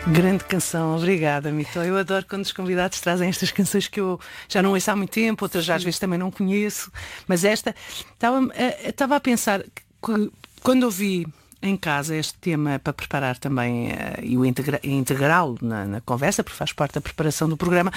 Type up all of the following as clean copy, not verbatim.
Grande canção, obrigada, Mito. Eu adoro quando os convidados trazem estas canções que eu já não ouço há muito tempo, outras já às vezes também não conheço, mas esta, estava a pensar que quando ouvi em casa este tema para preparar também e o integrá-lo na conversa, porque faz parte da preparação do programa,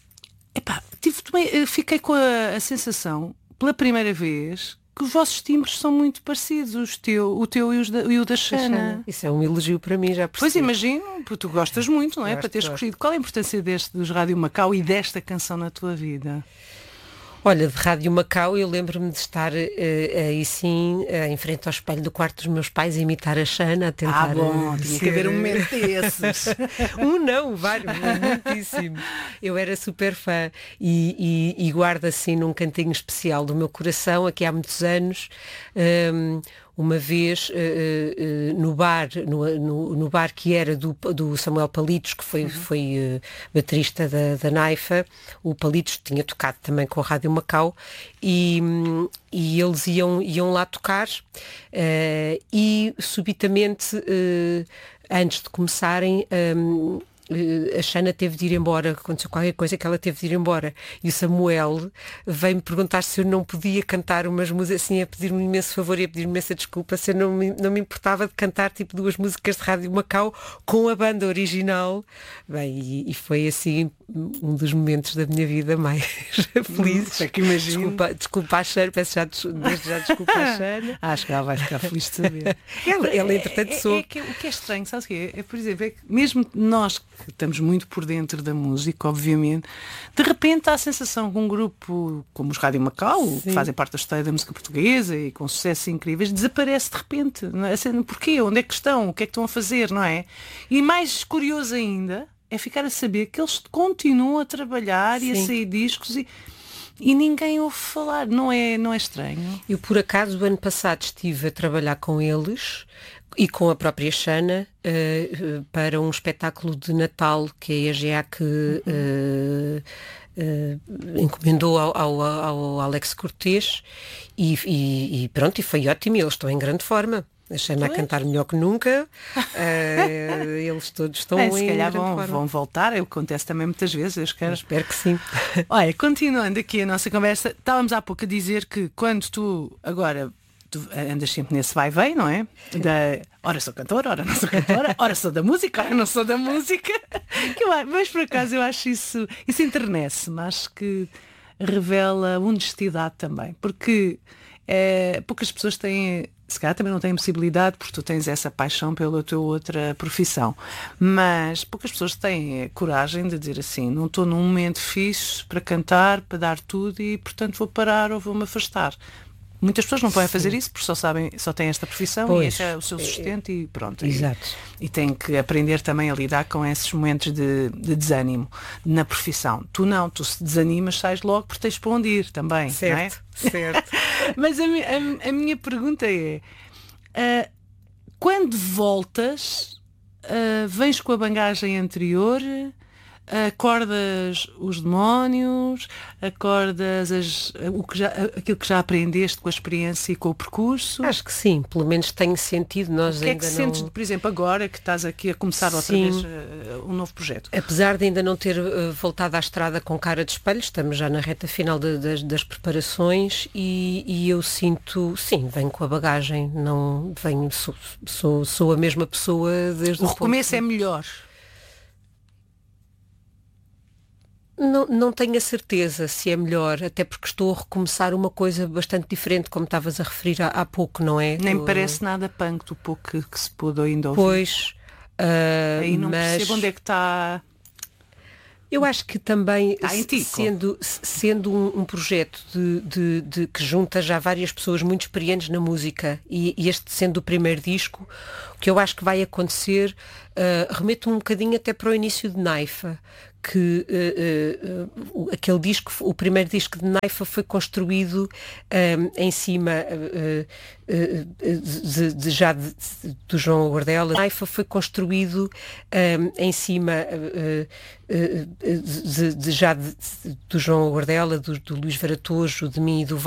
fiquei com a sensação, pela primeira vez, que os vossos timbres são muito parecidos, o teu e o da Xana. Isso é um elogio para mim, já percebi. Pois imagino, porque tu gostas muito, não é? Para teres escolhido. Qual é a importância dos Rádio Macau e desta canção na tua vida? Olha, de Rádio Macau eu lembro-me de estar aí sim, em frente ao espelho do quarto dos meus pais, a imitar a Xana, a tentar... tinha que haver um momento desses. Vários, muitíssimo. Eu era super fã e guardo assim num cantinho especial do meu coração, aqui há muitos anos, uma vez no bar que era do Samuel Palitos, que foi baterista da Naifa. O Palitos tinha tocado também com a Rádio Macau e eles iam lá tocar e subitamente, antes de começarem, a Xana teve de ir embora, aconteceu qualquer coisa que ela teve de ir embora, e o Samuel veio-me perguntar se eu não podia cantar umas músicas, assim, a pedir-me um imenso favor e a pedir-me imensa desculpa, se eu não me importava de cantar tipo 2 músicas de Rádio Macau com a banda original. Bem, e foi assim um dos momentos da minha vida mais felizes. É que imagino. Desculpa a Xana, peço desde já desculpa a Xana. Acho que ela vai ficar feliz de saber. ela entretanto soube. O que é estranho, sabes o quê? Por exemplo, que mesmo nós que estamos muito por dentro da música, obviamente, de repente há a sensação que um grupo como os Rádio Macau, que fazem parte da história da música portuguesa e com sucessos incríveis, desaparece de repente. Não é? Assim, porquê? Onde é que estão? O que é que estão a fazer? Não é? E mais curioso ainda é ficar a saber que eles continuam a trabalhar e a sair discos e ninguém ouve falar. Não é estranho? Eu, por acaso, o ano passado estive a trabalhar com eles e com a própria Xana para um espetáculo de Natal que a EGEAC encomendou ao Alex Cortês e pronto, e foi ótimo, e eles estão em grande forma. A Xana a cantar melhor que nunca, eles todos estão em grande forma. Vão voltar, acontece também muitas vezes, eu espero que sim. Olha, continuando aqui a nossa conversa, estávamos há pouco a dizer que quando tu andas sempre nesse vai-vem, não é? Ora sou cantora, ora não sou cantora, ora sou da música, ora não sou da música. Mas por acaso eu acho isso enternece-me, acho que revela honestidade também, porque poucas pessoas têm, se calhar também não têm possibilidade, porque tu tens essa paixão pela tua outra profissão, mas poucas pessoas têm coragem de dizer assim, não estou num momento fixe para cantar, para dar tudo e portanto vou parar ou vou-me afastar. Muitas pessoas não podem fazer isso porque só têm esta profissão e esse é o seu sustento e pronto. Exato. E têm que aprender também a lidar com esses momentos de desânimo na profissão. Tu não, tu se desanimas, sais logo porque tens para onde ir também. Certo, não é? certo. Mas a minha pergunta é, quando voltas, vens com a bagagem anterior, acordas os demónios, acordas aquilo que já aprendeste com a experiência e com o percurso? Acho que sim, pelo menos tenho sentido. O que é que sentes, por exemplo, agora que estás aqui a começar outra vez um novo projeto? Apesar de ainda não ter voltado à estrada com cara de espelho, estamos já na reta final das preparações e eu sinto, sim, venho com a bagagem, não venho, sou a mesma pessoa desde o recomeço é melhor. Não tenho a certeza se é melhor, até porque estou a recomeçar uma coisa bastante diferente, como estavas a referir há pouco, não é? Nem me parece nada punk do pouco que se pôde ainda ouvir. Pois. Aí não percebo onde é que está... Eu acho que também, sendo um projeto de que junta já várias pessoas muito experientes na música e este sendo o primeiro disco, o que eu acho que vai acontecer, remeto um bocadinho até para o início de Naifa, que aquele disco, o primeiro disco de Naifa foi construído em cima do João Aguardela. Naifa foi construído em cima do João Aguardela, do Luís Varatojo, de mim e do